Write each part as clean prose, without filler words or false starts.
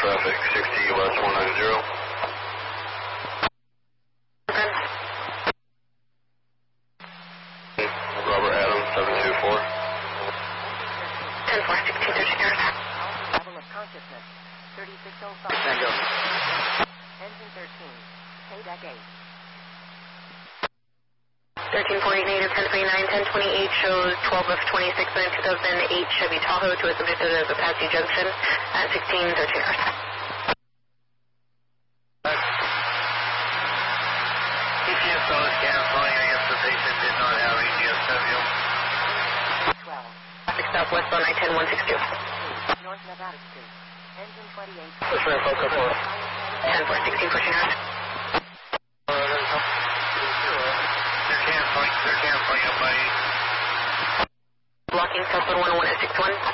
traffic, 60 West 190. Robert Adams, 724. 10-4, 1613 Earth. Level of consciousness, 3605. Tango. Engine 13, Paydeck 8. 1348 native 1029, 1028 shows 12 of 26 in 2008 Chevy Tahoe to a subject at Apache Junction at 1613 Earth. ETSO is canceling. I guess the patient did not have ETSW. 12. Traffic southwest on I-10 162. North Nevada Street. Engine 28. Push for focus for 10-4, 1614 Earth. They're canceling up by Blocking Southbound 101 at 61. 19.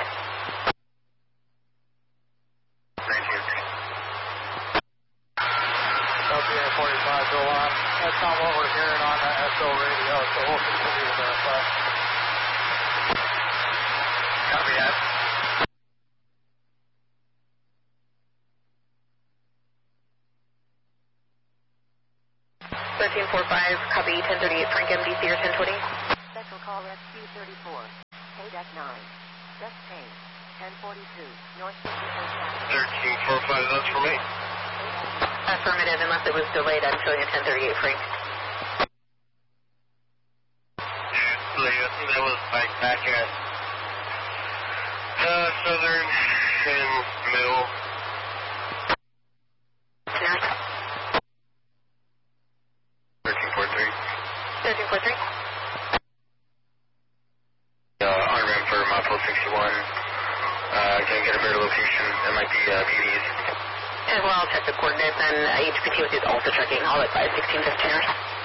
LPA 45 go on. That's not what we're hearing on the SO radio, so we'll continue to verify. Copy that. Copy 1038 Frank MDC or 1020. Special call SQ 34. Paydeck 9. Just change. 1042. North 51st Avenue. 1345, that's for me. Affirmative, unless it was delayed. I'm showing a 1038 Frank. That was back at Southern and Middle. North. 1343. 1343. On ramp for Mapple 61. Can I get a better location? That might be BD's. And well, I'll check the coordinates, and HPT is also checking all at 1615 Earth.